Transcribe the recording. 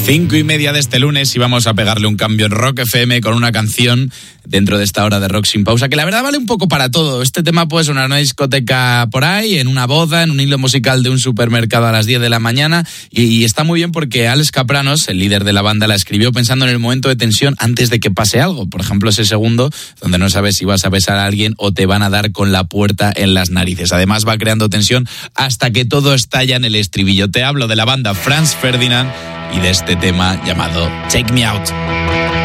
5:30 de este lunes y vamos a pegarle un cambio en Rock FM con una canción dentro de esta hora de Rock Sin Pausa, que la verdad vale un poco para todo. Este tema puede sonar en una discoteca por ahí, en una boda, en un hilo musical de un supermercado a las 10 de la mañana, y está muy bien porque Alex Kapranos, el líder de la banda, la escribió pensando en el momento de tensión antes de que pase algo. Por ejemplo, ese segundo donde no sabes si vas a besar a alguien o te van a dar con la puerta en las narices. Además va creando tensión hasta que todo estalla en el estribillo. Te hablo de la banda Franz Ferdinand y de este tema llamado Take Me Out.